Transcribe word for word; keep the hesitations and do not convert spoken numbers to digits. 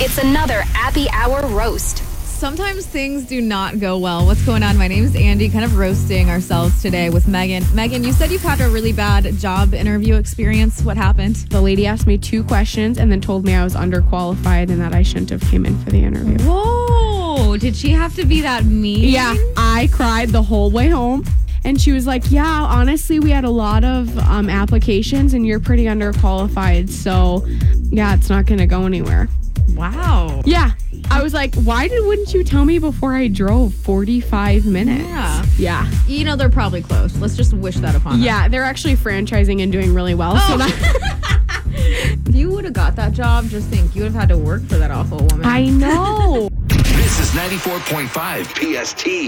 It's another Appy Hour roast. Sometimes things do not go well. What's going on? My name is Andy, kind of roasting ourselves today with Megan. Megan, you said you've had a really bad job interview experience. What happened? The lady asked me two questions and then told me I was underqualified and that I shouldn't have came in for the interview. Whoa, did she have to be that mean? Yeah, I cried the whole way home. And she was like, yeah, honestly, we had a lot of um, applications and you're pretty underqualified. So, yeah, it's not going to go anywhere. Wow. Yeah. I was like, why did, wouldn't you tell me before I drove forty-five minutes? Yeah. Yeah. You know, they're probably close. Let's just wish that upon them. Yeah, they're actually franchising and doing really well. Oh. So that If you would have got that job, just think, you would have had to work for that awful woman. I know. This is ninety-four point five P S T.